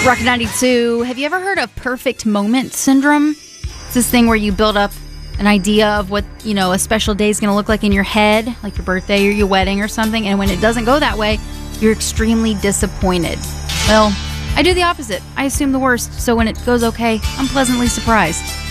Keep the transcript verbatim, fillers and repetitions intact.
Rock ninety-two. Have you ever heard of perfect moment syndrome? It's this thing where you build up an idea of what, you know, a special day is going to look like in your head, like your birthday or your wedding or something, and when it doesn't go that way, you're extremely disappointed. Well, I do the opposite. I assume the worst, so when it goes okay, I'm pleasantly surprised.